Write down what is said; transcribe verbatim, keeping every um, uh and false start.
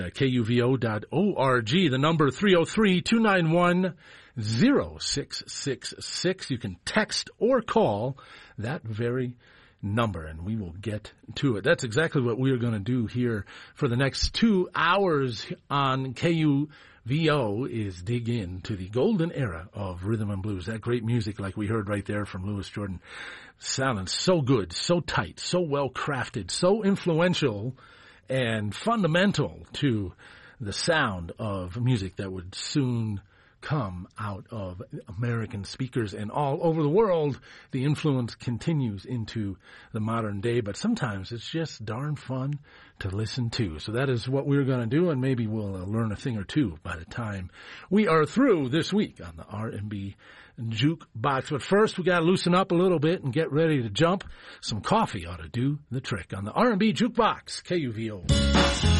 K U V O dot org, the number three oh three, two nine one, oh six six six. You can text or call that very number, and we will get to it. That's exactly what we are going to do here for the next two hours on K U V O, is dig into the golden era of rhythm and blues. That great music like we heard right there from Louis Jordan, sounding so good, so tight, so well crafted, so influential and fundamental to the sound of music that would soon come out of American speakers and all over the world. The influence continues into the modern day, but sometimes it's just darn fun to listen to. So that is what we're going to do, and maybe we'll uh, learn a thing or two by the time we are through this week on the R and B Jukebox. But first, we got to loosen up a little bit and get ready to jump. Some coffee ought to do the trick on the R and B Jukebox, K U V O.